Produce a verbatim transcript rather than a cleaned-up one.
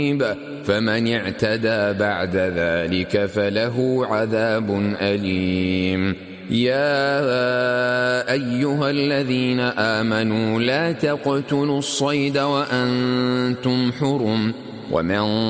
فمن اعتدى بعد ذلك فله عذاب أليم. يا أيها الذين آمنوا لا تقتلوا الصيد وأنتم حرم ومن